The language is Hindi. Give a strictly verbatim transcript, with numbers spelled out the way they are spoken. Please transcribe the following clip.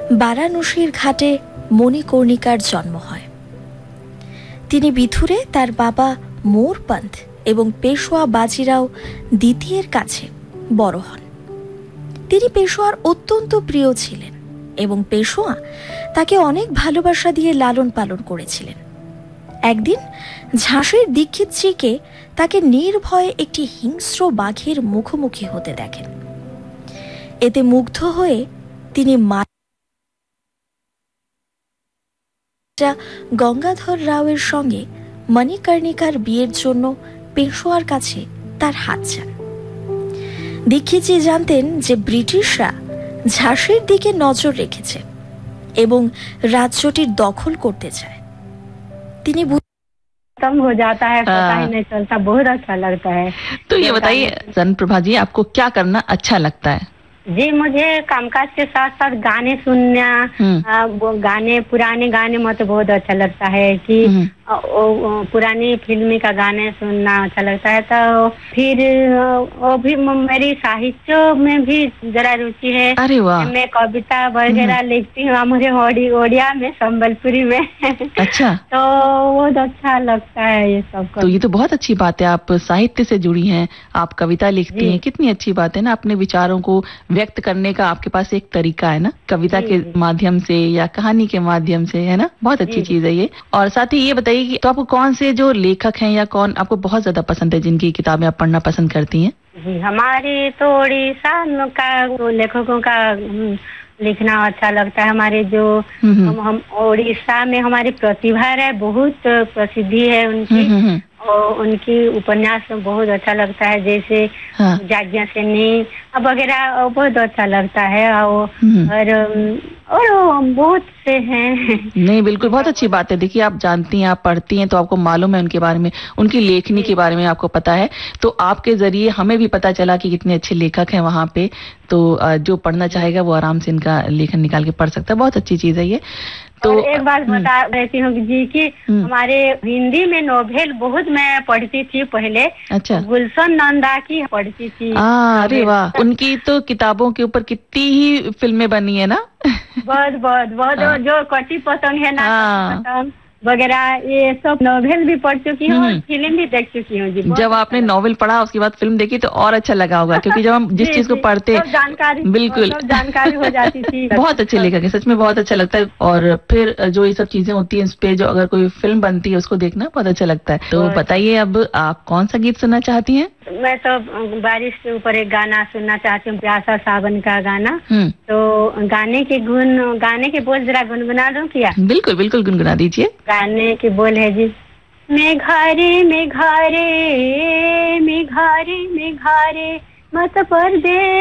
বারাণসীর ঘাটে মণিকর্ণিকার জন্ম হয়। তিনি বিথুরে তার বাবা মোরপন্থ এবং পেশোয়া বাজিরাও দ্বিতীয়ের কাছে বড় হন। তিনি পেশোয়ার অত্যন্ত প্রিয় ছিলেন এবং পেশোয়া তাকে অনেক ভালোবাসা দিয়ে লালন পালন করেছিলেন। একদিন ঝাঁসির দীক্ষিতজিকে তাকে নির্ভয়ে একটি হিংস্র বাঘের মুখোমুখি হতে দেখেন। এতে মুগ্ধ হয়ে তিনি মা গঙ্গাধর রাওয়ের সঙ্গে মণিকর্ণিকার বিয়ের জন্য পেশোয়ার কাছে তার হাত চান। দীক্ষিতজি জানতেন যে ব্রিটিশরা ঝাঁসির দিকে নজর রেখেছে এবং রাজ্যটির দখল করতে চায়। তিনি खत्म हो जाता है, पता ही नहीं चलता, बहुत अच्छा लगता है। तो ये बताइए प्रभा जी, आपको क्या करना अच्छा लगता है? जी, मुझे कामकाज के साथ साथ गाने सुनना, वो गाने पुराने गाने मुझे बहुत अच्छा लगता है कि ओ, ओ, पुरानी फिल्मी का गाने सुनना अच्छा लगता है। तो फिर वो भी मेरी साहित्य में भी जरा रुचि है। अरे वाह। मैं कविता वगैरह लिखती हूँ हमारे ओडिया में, संबलपुरी में। अच्छा। तो बहुत अच्छा लगता है ये सब। तो ये तो बहुत अच्छी बात है, आप साहित्य से जुड़ी हैं, आप कविता लिखती हैं, कितनी अच्छी बात है ना। अपने विचारों को व्यक्त करने का आपके पास एक तरीका है ना, कविता के माध्यम से या कहानी के माध्यम से, है ना। बहुत अच्छी चीज है ये। और साथ ही ये बताइए कि तो आपको कौन से जो लेखक हैं या कौन आपको बहुत ज्यादा पसंद है, जिनकी किताबें आप पढ़ना पसंद करती हैं? जी, हमारे तो उड़ीसा का लेखकों का लिखना अच्छा लगता है। हमारे जो हम उड़ीसा में हमारी प्रतिभा है, बहुत प्रसिद्धि है उनकी, और उनकी उपन्यास बहुत अच्छा लगता है, जैसे हाँ। जाज्ञा सेनी वगैरह बहुत अच्छा लगता है। और और बहुत से हैं। नहीं, बिल्कुल बहुत अच्छी बात है। देखिए, आप जानती हैं, आप पढ़ती हैं, तो आपको मालूम है उनके बारे में, उनकी लेखनी के बारे में आपको पता है। तो आपके जरिए हमें भी पता चला कि कितने अच्छे लेखक हैं वहाँ पे। तो जो पढ़ना चाहेगा वो आराम से इनका लेखन निकाल के पढ़ सकता है। बहुत अच्छी चीज है ये। तो एक बात बता रहती हूँ जी कि हमारे हिंदी में नोवेल बहुत मैं पढ़ती थी पहले। अच्छा। गुलशन नंदा की पढ़ती थी। अरे वाह, उनकी तो किताबों के ऊपर कितनी ही फिल्में बनी है ना। बहुत बहुत बहुत हाँ। जो कटी पतंग है ना, पतंग वगैरह, ये सब नॉवेल भी पढ़ चुकी हूँ, फिल्म भी देख चुकी हूँ जी। जब आपने नॉवेल पढ़ा उसके बाद फिल्म देखी तो और अच्छा लगा होगा, क्योंकि जब हम जिस चीज को पढ़ते जानकारी बिल्कुल जानकारी हो जाती थी। बहुत अच्छे लेखक है, सच में बहुत अच्छा लगता है। और फिर जो ये सब चीजें होती है, इस पे जो अगर कोई फिल्म बनती है उसको देखना बहुत अच्छा लगता है। तो बताइए, अब आप कौन सा गीत सुनना चाहती हैं? मैं तो बारिश के ऊपर एक गाना सुनना चाहती हूँ, प्यासा सावन का गाना। तो गाने के गुण गाने के बोल जरा गुनगुना दूं क्या? बिल्कुल बिल्कुल गुनगुना दीजिए। गाने के बोल है जी, मेघारे मेघारे मेघारे मेघारे मत परदेस